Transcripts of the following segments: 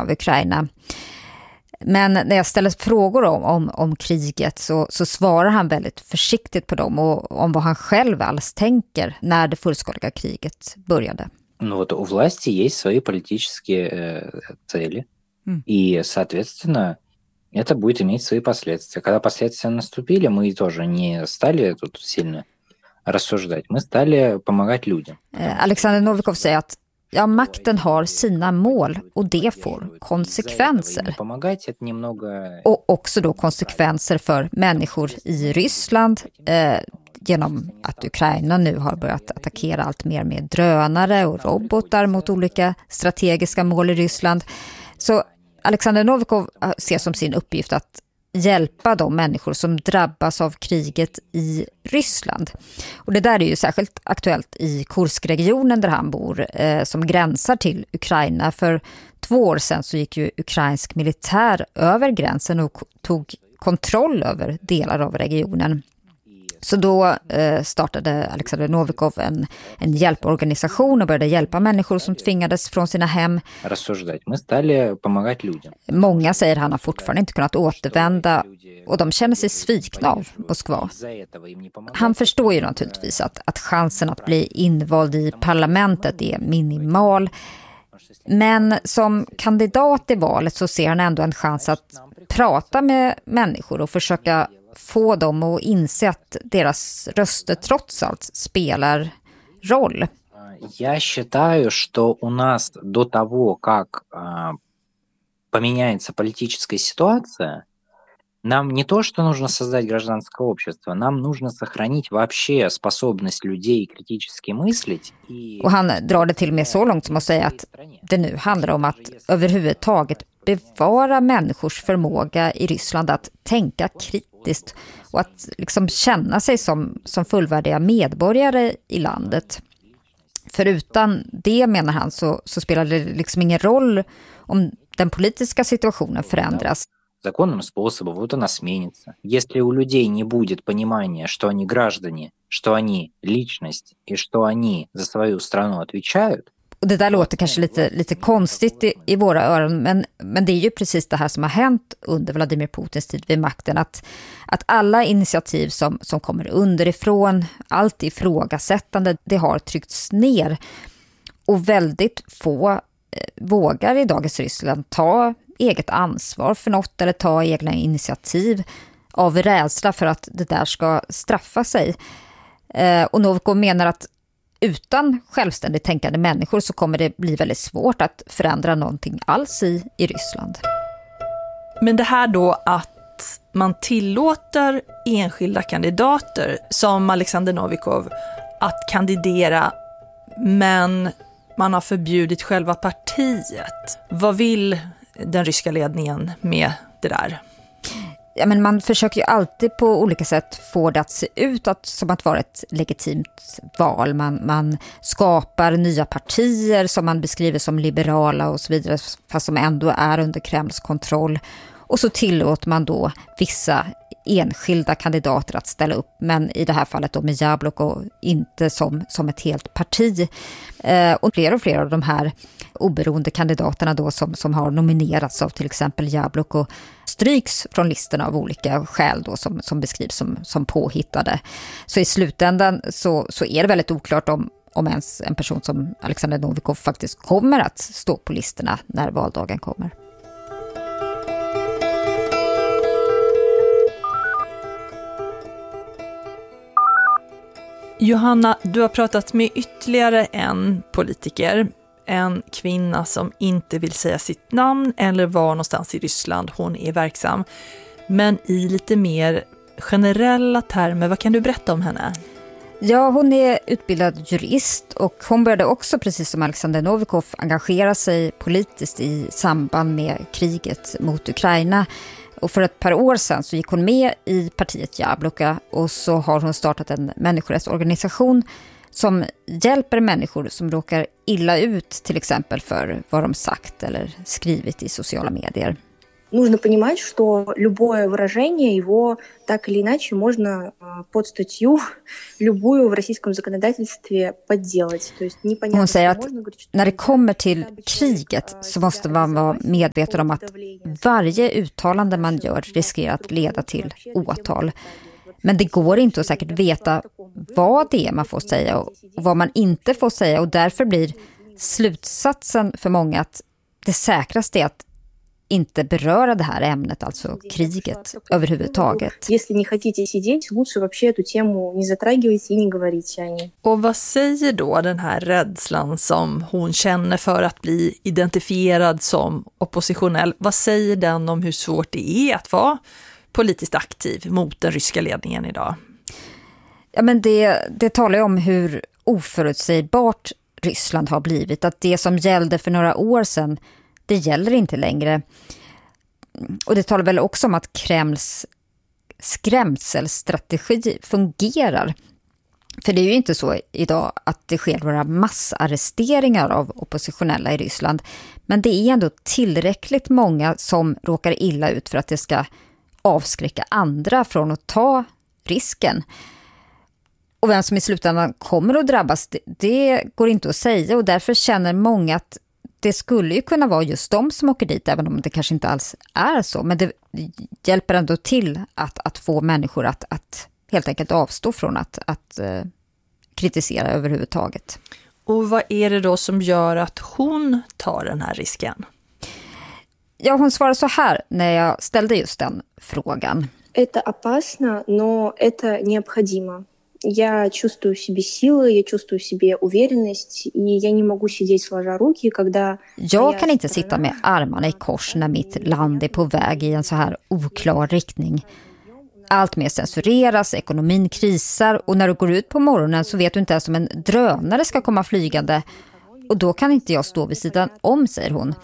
av Ukraina. Men när jag ställer frågor om kriget så svarar han väldigt försiktigt på dem och om vad han själv alls tänker när det fullskaliga kriget började. Ну вот у власти есть свои политические цели, и, соответственно, это будет иметь свои последствия. Когда последствия наступили, мы тоже не стали тут сильно рассуждать, мы стали помогать людям. Alexander Novikov säger att makten har sina mål och det får konsekvenser. Och också då konsekvenser för människor i Ryssland genom att Ukraina nu har börjat attackera allt mer med drönare och robotar mot olika strategiska mål i Ryssland. Så Alexander Novikov ser som sin uppgift att hjälpa de människor som drabbas av kriget i Ryssland. Och det där är ju särskilt aktuellt i Kurskregionen där han bor, som gränsar till Ukraina. För 2 år sedan så gick ju ukrainsk militär över gränsen och tog kontroll över delar av regionen. Så då startade Alexander Novikov en hjälporganisation och började hjälpa människor som tvingades från sina hem. Många säger han har fortfarande inte kunnat återvända och de känner sig svikna av Moskva. Han förstår ju naturligtvis att chansen att bli invald i parlamentet är minimal. Men som kandidat i valet så ser han ändå en chans att prata med människor och försöka få dem att inse att deras röster trots allt spelar roll. Я считаю, что у нас до того, как поменяется политическая ситуация, нам не то, что нужно создать гражданское общество, нам нужно сохранить вообще способность людей критически мыслить. Och han drar det till och med så långt som att säga att det nu handlar om att överhuvudtaget bevara människors förmåga i Ryssland att tänka kritiskt och att liksom känna sig som fullvärdiga medborgare i landet. För utan det, menar han, så spelar det liksom ingen roll om den politiska situationen förändras. Законным способом вот она сменится. Если у людей не будет понимания, что они граждане, что они личность и что они за свою страну отвечают. Och det där låter kanske lite konstigt i våra öron, men det är ju precis det här som har hänt under Vladimir Putins tid vid makten, att alla initiativ som kommer underifrån, allt ifrågasättande, det har tryckts ner. Och väldigt få vågar i dagens Ryssland ta eget ansvar för något eller ta egna initiativ av rädsla för att det där ska straffa sig. Och Novikov menar att utan självständigt tänkande människor så kommer det bli väldigt svårt att förändra någonting alls i Ryssland. Men det här då att man tillåter enskilda kandidater som Alexander Novikov att kandidera, men man har förbjudit själva partiet. Vad vill den ryska ledningen med det där? Ja, men man försöker ju alltid på olika sätt få det att se ut som att vara ett legitimt val. Man skapar nya partier som man beskriver som liberala och så vidare, fast som ändå är under Kremls kontroll. Och så tillåter man då vissa enskilda kandidater att ställa upp, men i det här fallet då med Jablok och inte som ett helt parti. Och fler av de här oberoende kandidaterna då som har nominerats av till exempel Jablok och stryks från listorna av olika skäl då som beskrivs som påhittade. Så i slutändan så är det väldigt oklart om ens en person som Alexander Novikov faktiskt kommer att stå på listorna när valdagen kommer. Johanna, du har pratat med ytterligare en politiker, en kvinna som inte vill säga sitt namn eller var någonstans i Ryssland hon är verksam. Men i lite mer generella termer, vad kan du berätta om henne? Ja, hon är utbildad jurist och hon började också, precis som Alexander Novikov, engagera sig politiskt i samband med kriget mot Ukraina. Och för ett par år sedan så gick hon med i partiet Jabloka och så har hon startat en människorättsorganisation som hjälper människor som råkar illa ut, till exempel för vad de sagt eller skrivit i sociala medier. Нужно понимать, что любое выражение его так или иначе можно под статью любую в российском законодательстве подделать. То есть непонятно, hon säger att när det kommer till kriget så måste man vara medveten om att varje uttalande man gör riskerar att leda till åtal. Men det går inte att säkert veta vad det är man får säga och vad man inte får säga, och därför blir slutsatsen för många att det säkraste är att inte beröra det här ämnet, alltså kriget överhuvudtaget. Och vad säger då den här rädslan som hon känner för att bli identifierad som oppositionell? Vad säger den om hur svårt det är att vara politiskt aktiv mot den ryska ledningen idag? Ja, men det talar ju om hur oförutsägbart Ryssland har blivit. Att det som gällde för några år sedan, det gäller inte längre. Och det talar väl också om att Kremls skrämselstrategi fungerar. För det är ju inte så idag att det sker några massarresteringar av oppositionella i Ryssland. Men det är ändå tillräckligt många som råkar illa ut för att det ska avskräcka andra från att ta risken. Och vem som i slutändan kommer att drabbas, det går inte att säga, och därför känner många att det skulle ju kunna vara just de som åker dit, även om det kanske inte alls är så. Men det hjälper ändå till att få människor att helt enkelt avstå från att kritisera överhuvudtaget. Och vad är det då som gör att hon tar den här risken? Ja, hon svarade så här när jag ställde just den frågan. Это опасно, но это необходимо. Я чувствую в себе силы, я чувствую в себе уверенность, и я не могу сидеть сложа руки, когда... Jag kan inte sitta med armarna i kors när mitt land är på väg i en så här oklar riktning. Allt mer censureras, ekonomin krisar, och när du går ut på morgonen så vet du inte ens om en drönare ska komma flygande, och då kan inte jag stå vid sidan om, säger hon.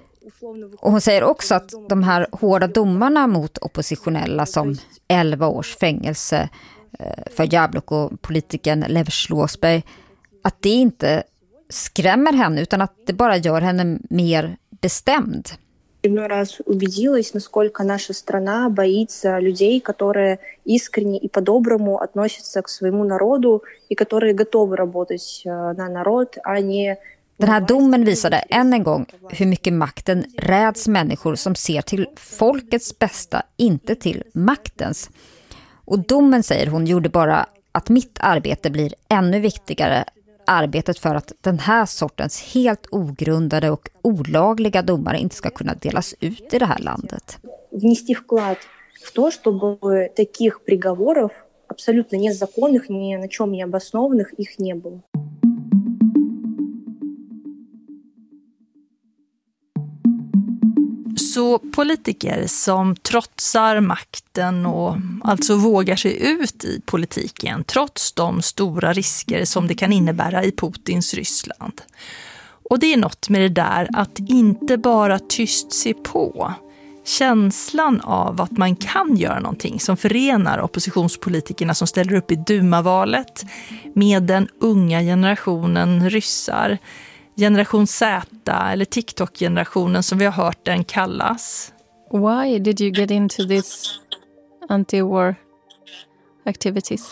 Och hon säger också att de här hårda domarna mot oppositionella, som 11 års fängelse för Jablok och politikern Lev Slåsberg, att det inte skrämmer henne, utan att det bara gör henne mer bestämd. Иной раз убедилась, насколько наша страна боится людей, которые искренне и по-доброму относятся к своему народу и которые готовы работать на народ, а не... Den här domen visade än en gång hur mycket makten räds människor som ser till folkets bästa, inte till maktens. Och domen, säger hon, gjorde bara att mitt arbete blir ännu viktigare, arbetet för att den här sortens helt ogrundade och olagliga domar inte ska kunna delas ut i det här landet. Внести вклад в то, чтобы таких приговоров, абсолютно незаконных, ни на чем не обоснованных, их не было. Så politiker som trotsar makten och alltså vågar sig ut i politiken trots de stora risker som det kan innebära i Putins Ryssland. Och det är något med det där att inte bara tyst se på. Känslan av att man kan göra någonting som förenar oppositionspolitikerna som ställer upp i Duma-valet med den unga generationen ryssar. Generation Z eller TikTok-generationen som vi har hört den kallas. Why did you get into this anti-war activities?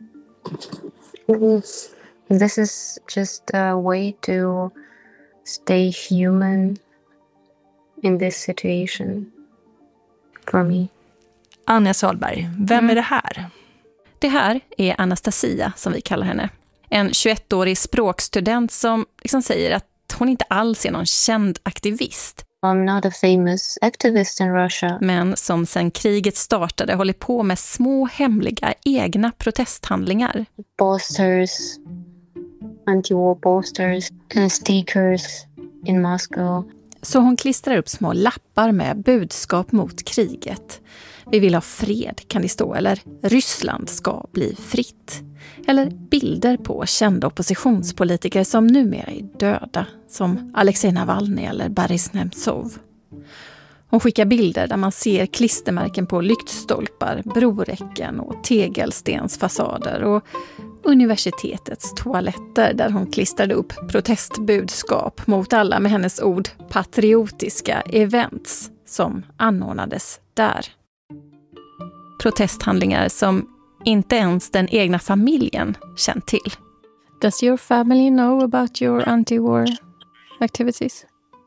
This is just a way to stay human in this situation for me. Anja Salberg, vem är det här? Det här är Anastasia, som vi kallar henne. En 21-årig språkstudent som liksom säger att hon inte alls är någon känd aktivist. I'm not a famous activist in Russia. Men som sedan kriget startade håller på med små hemliga egna protesthandlingar. Posters, anti-war posters and stickers in Moscow. Så hon klistrar upp små lappar med budskap mot kriget. Vi vill ha fred, kan det stå, eller Ryssland ska bli fritt. Eller bilder på kända oppositionspolitiker som numera är döda, som Alexej Navalny eller Boris Nemtsov. Hon skickar bilder där man ser klistermärken på lyktstolpar, broräcken och tegelstensfasader och universitetets toaletter där hon klistrade upp protestbudskap mot alla, med hennes ord, patriotiska events som anordnades där. Protesthandlingar som inte ens den egna familjen känt till. Does your family know about your anti-war activities?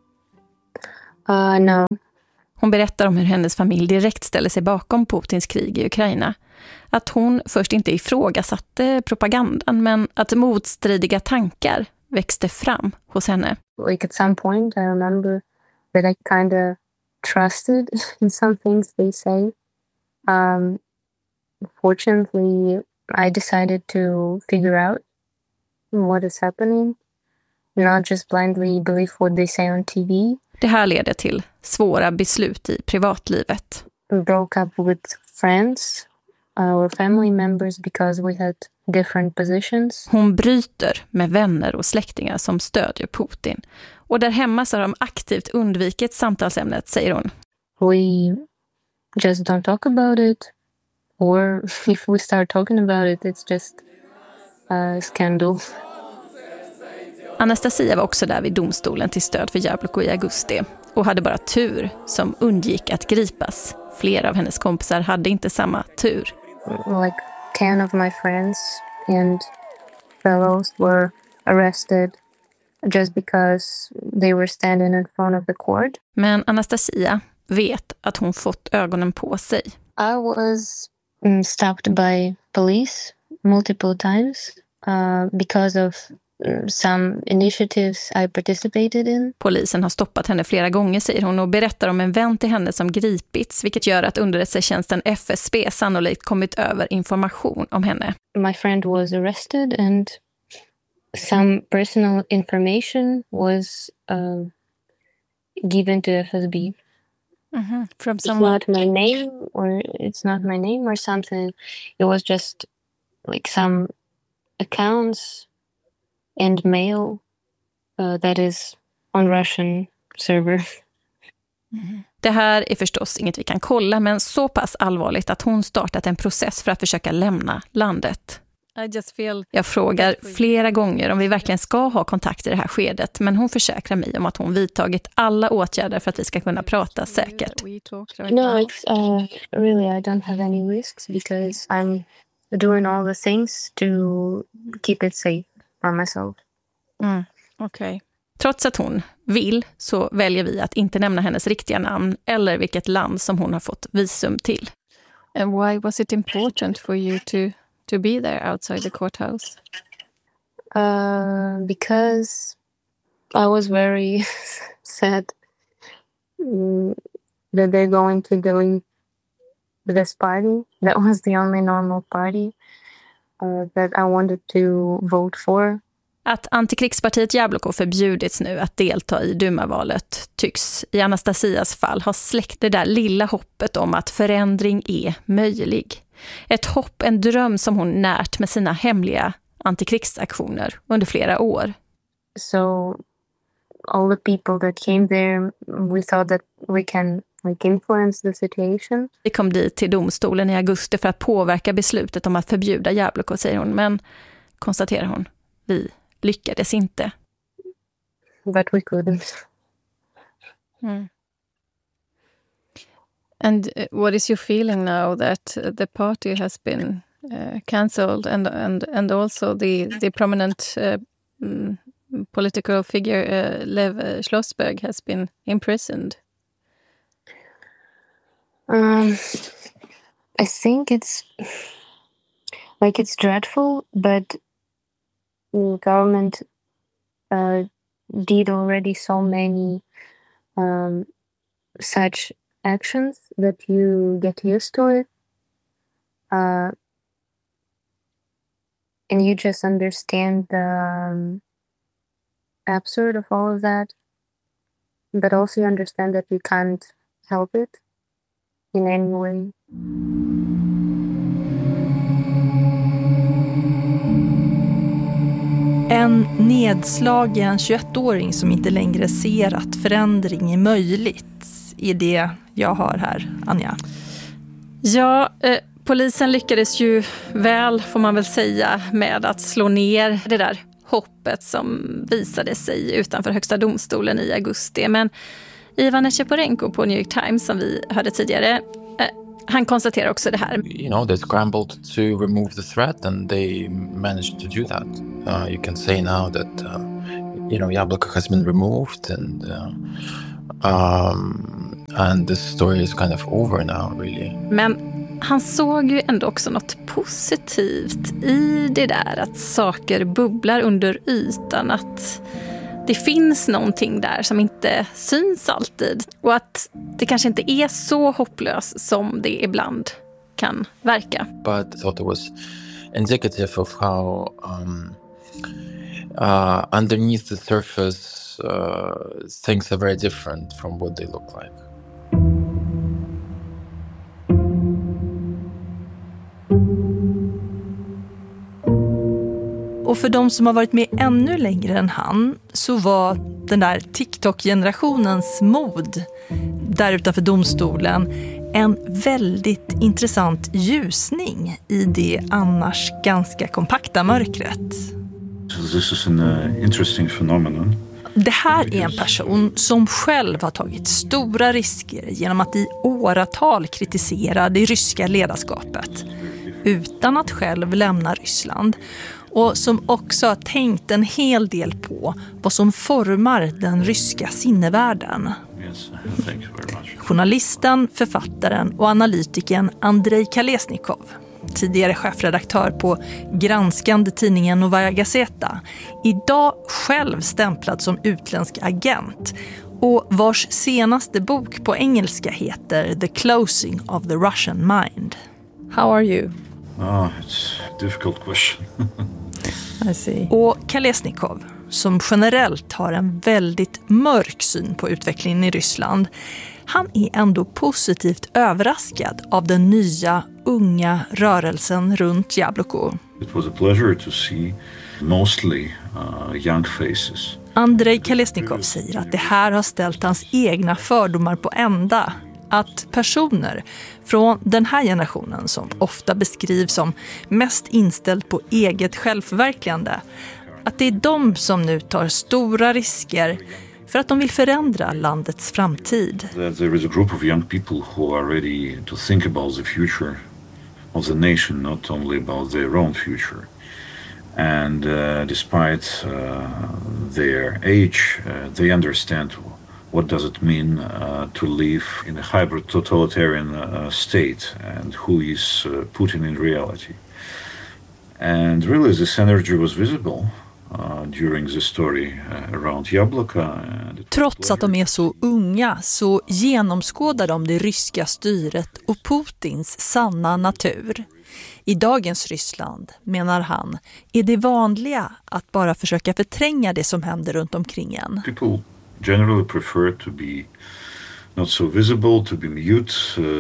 No. Hon berättar om hur hennes familj direkt ställer sig bakom Putins krig i Ukraina. Att hon först inte ifrågasatte propagandan, men att motstridiga tankar växte fram hos henne. Like at some point I remember that I kind of trusted in some things they say. Fortunately, I decided to figure out what is happening, not just blindly believe what they say on TV. Det här leder till svåra beslut i privatlivet. We broke up with friends, our family members, because we had different positions. Hon bryter med vänner och släktingar som stödjer Putin. Och där hemma så har de aktivt undvikit samtalsämnet, säger hon. We just don't talk about it. Or if we start talking about it, it's just a scandal. Anastasia var också där vid domstolen till stöd för Jabloko i augusti och hade bara tur som undgick att gripas. Flera av hennes kompisar hade inte samma tur. Like 10 of my friends and fellows were arrested just because they were standing in front of the court. Men Anastasia vet att hon fått ögonen på sig. I was stopped by police multiple times because of some initiatives I participated in. Polisen har stoppat henne flera gånger, säger hon, och berättar om en vän till henne som gripits, vilket gör att underrättelsetjänsten FSB sannolikt kommit över information om henne. My friend was arrested and some personal information was given to FSB. Mm-hmm. From someone. It's not my name, or it's not my name or something. It was just like some accounts and mail that is on Russian server. Mm. Det här är förstås inget vi kan kolla, men så pass allvarligt att hon startat en process för att försöka lämna landet. Jag frågar flera gånger om vi verkligen ska ha kontakt i det här skedet, men hon försäkrar mig om att hon vidtagit alla åtgärder för att vi ska kunna prata säkert. No, it's really I don't have any risks because I'm doing all the things to keep it safe for myself. Okay. Trots att hon vill så väljer vi att inte nämna hennes riktiga namn eller vilket land som hon har fått visum till. And why was it important for you to be there outside the courthouse? Because I was very sad that they're going to delete this party. That was the only normal party that I wanted to vote for. Att antikrigspartiet Jabloko förbjudits nu att delta i Duma-valet tycks i Anastasias fall ha släckt det där lilla hoppet om att förändring är möjlig. Ett hopp, en dröm som hon närt med sina hemliga antikrigsaktioner under flera år. So all the people that came there, we thought that we can influence the situation. Vi kom dit till domstolen i augusti för att påverka beslutet om att förbjuda Jabloko, säger hon, men konstaterar hon, vi lyckades inte. But we couldn't. And what is your feeling now that the party has been cancelled and also the prominent political figure Lev Schlossberg has been imprisoned? I think it's dreadful, but the government did already so many such actions that you get used to it, and you just understand the absurd of all of that, but also you understand that you can't help it in any way. En nedslagen 21-åring som inte längre ser att förändring är möjligt är det jag har här, Anja. Ja, polisen lyckades ju väl, får man väl säga, med att slå ner det där hoppet som visade sig utanför högsta domstolen i augusti. Men Ivan Nechepurenko på New York Times, som vi hörde tidigare, han konstaterar också det här. They scrambled to remove the threat and they managed to do that. You can say now that Jabloko has been removed and the story is kind of over now, really. Men han såg ju ändå också något positivt i det där, att saker bubblar under ytan, att det finns någonting där som inte syns alltid, och att det kanske inte är så hopplöst som det ibland kan verka. But I thought it was indicative of how underneath the surface things are very different from what they look like. Och för de som har varit med ännu längre än han, så var den där TikTok-generationens mod där utanför domstolen en väldigt intressant ljusning i det annars ganska kompakta mörkret. This is an interesting phenomenon. Det här är en person som själv har tagit stora risker genom att i åratal kritisera det ryska ledarskapet utan att själv lämna Ryssland, och som också har tänkt en hel del på vad som formar den ryska sinnevärlden. Journalisten, författaren och analytikern Andrei Kolesnikov, tidigare chefredaktör på granskande tidningen Novaya Gazeta, idag själv stämplad som utländsk agent, och vars senaste bok på engelska heter The Closing of the Russian Mind. How are you? It's a difficult question. I see. Och Kolesnikov, som generellt har en väldigt mörk syn på utvecklingen i Ryssland, han är ändå positivt överraskad av den nya, unga rörelsen runt Jabloko. It was a pleasure to see mostly young faces. Andrei Kolesnikov säger att det här har ställt hans egna fördomar på ända. Att personer från den här generationen, som ofta beskrivs som mest inställd på eget självförverkligande, att det är de som nu tar stora risker för att de vill förändra landets framtid. There is a group of young people who are ready to think about the future of the nation, not only about their own future. And despite their age, they understand what does it mean to live in a hybrid totalitarian state, and who is Putin in reality. And really this energy was visible during the story around Jabloko. Trots att de är så unga så genomskådar de det ryska styret och Putins sanna natur. I dagens Ryssland, menar han, är det vanliga att bara försöka förtränga det som händer runt omkring en. People generally prefer to be not so visible, to be mute,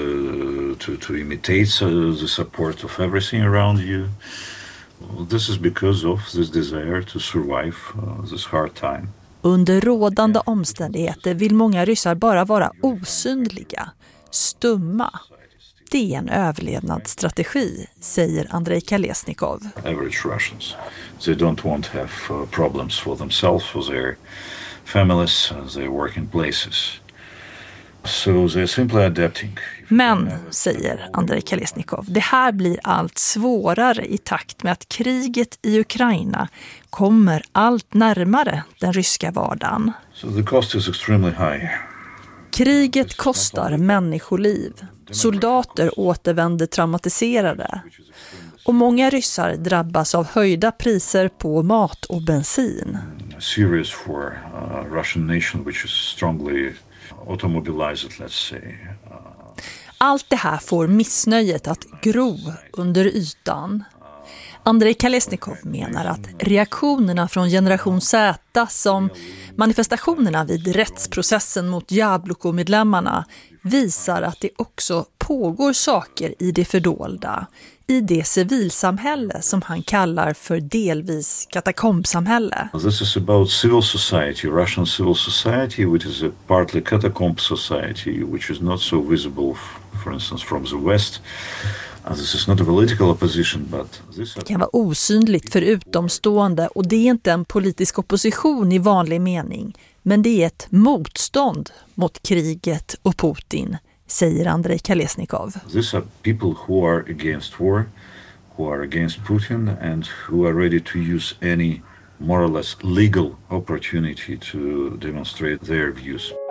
to imitate the support of everything around you. This is because of this desire to survive this hard time. Under rådande omständigheter vill många ryssar bara vara osynliga, stumma. Det är en överlevnadsstrategi, säger Andrei Kolesnikov. Average Russians, they don't want to have problems for themselves, for their families, their working places. So they're simply adapting. Men, säger Andrei Kolesnikov, det här blir allt svårare i takt med att kriget i Ukraina kommer allt närmare den ryska vardagen. So the cost is extremely high. Kriget kostar människoliv. Soldater återvänder traumatiserade. Och många ryssar drabbas av höjda priser på mat och bensin. Serious for a Russian nation which is strongly automobilized, let's say. Allt det här får missnöjet att gro under ytan. Andrei Kolesnikov menar att reaktionerna från generation Z, som manifestationerna vid rättsprocessen mot Jabloko-medlemmarna, visar att det också pågår saker i det fördolda, i det civilsamhälle som han kallar för delvis katakombsamhälle. This is about civil society, Russian civil society, which is a partly catacomb society, which is not so visible, for instance, from the West. This is not a political opposition, but det kan vara osynligt för utomstående och det är inte en politisk opposition i vanlig mening, men det är ett motstånd mot kriget och Putin, säger Andrei Kolesnikov. These are people who are against war, who are against Putin and who are ready to use any more or less legal opportunity to demonstrate their views.